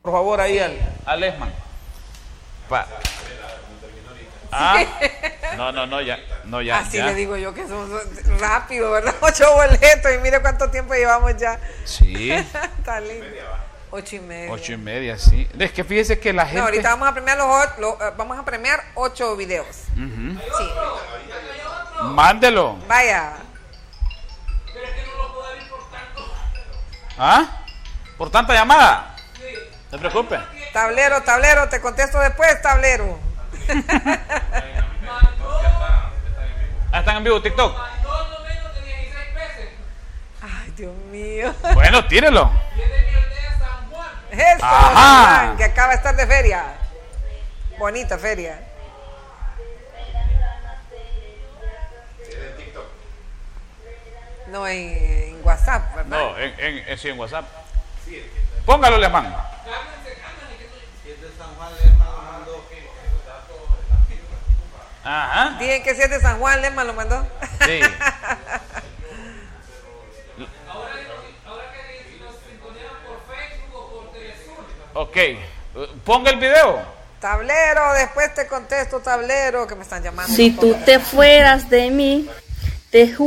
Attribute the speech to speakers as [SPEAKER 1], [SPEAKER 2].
[SPEAKER 1] por favor, ahí al Esman. No, ya.
[SPEAKER 2] Así
[SPEAKER 1] ya.
[SPEAKER 2] le digo yo que somos rápido, ¿verdad? 8 boletos y mire cuánto tiempo llevamos ya.
[SPEAKER 1] Sí.
[SPEAKER 2] Está lindo. 8:30.
[SPEAKER 1] 8:30, sí. Es que fíjese que la gente...
[SPEAKER 2] No, ahorita vamos a premiar 8 videos.
[SPEAKER 1] Uh-huh.
[SPEAKER 2] Sí.
[SPEAKER 1] Mándelo.
[SPEAKER 2] Vaya.
[SPEAKER 3] Pero es que no lo puedo abrir por tanto.
[SPEAKER 1] ¿Ah? ¿Por tanta llamada? Sí. No se preocupe.
[SPEAKER 2] Tablero, te contesto después, tablero.
[SPEAKER 1] Están en vivo TikTok.
[SPEAKER 3] Mandó no menos de 16 pesos.
[SPEAKER 2] Ay, Dios mío.
[SPEAKER 1] Bueno, tírelo.
[SPEAKER 3] Y es de mi aldea San Juan.
[SPEAKER 2] Eso,
[SPEAKER 1] Ajá.
[SPEAKER 2] Juan, que acaba de estar de feria. Bonita feria. No, en WhatsApp, ¿verdad?
[SPEAKER 1] No, sí, en WhatsApp. Póngalo, Alemán. Ajá.
[SPEAKER 2] Dicen que si es de San Juan, Lema lo mandó.
[SPEAKER 1] Sí.
[SPEAKER 3] Ahora que si nos sintonean por Facebook o por Telesur.
[SPEAKER 1] Ok. Ponga el video.
[SPEAKER 2] Tablero, después te contesto, tablero, que me están llamando.
[SPEAKER 4] Si tú te fueras de mí, te juro.